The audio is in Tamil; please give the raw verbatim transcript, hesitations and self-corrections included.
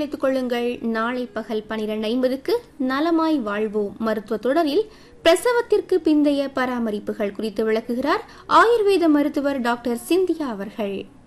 நிலைத்துக் கொள்ளுங்கள். நாளை பகல் பனிரெண்டு ஐம்பதுக்கு நலமாய் வாழ்வோம் மருத்துவ தொடரில் பிரசவத்திற்கு பிந்தைய பராமரிப்புகள் குறித்து விளக்குகிறார் ஆயுர்வேத மருத்துவர் டாக்டர் சிந்தியா அவர்கள்.